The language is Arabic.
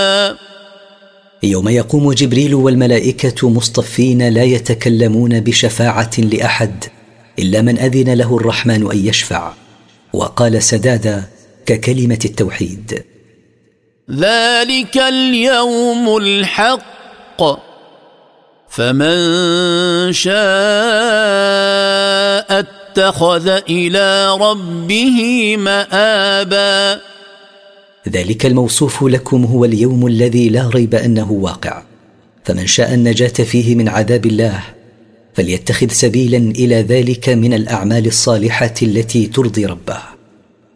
يوم يقوم جبريل والملائكة مصطفين لا يتكلمون بشفاعة لأحد إلا من أذن له الرحمن أن يشفع، وقال سدادا ككلمة التوحيد: ذلك اليوم الحق فمن شاء اتخذ إلى ربه مآبا. ذلك الموصوف لكم هو اليوم الذي لا ريب أنه واقع، فمن شاء النجاة فيه من عذاب الله فليتخذ سبيلا إلى ذلك من الأعمال الصالحة التي ترضي ربه.